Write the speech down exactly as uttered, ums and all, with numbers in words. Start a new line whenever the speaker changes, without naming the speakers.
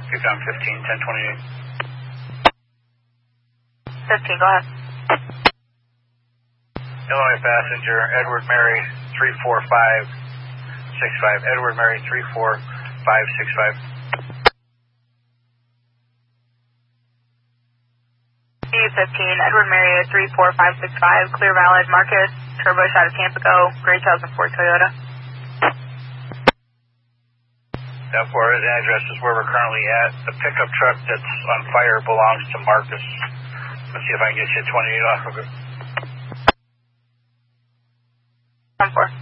Yukon fifteen, ten twenty-eight.
fifteen, go ahead.
Illinois passenger, Edward Mary three four five six five. Edward Mary three four five six five.
E fifteen, Edward Mary three four five six five, clear valid, Marcus, Turbush out of Tampico, Gray two thousand four Toyota.
That for his address is where we're currently at. The pickup truck that's on fire belongs to Marcus. Let's see if I can get you twenty-eight off of it.
ten four.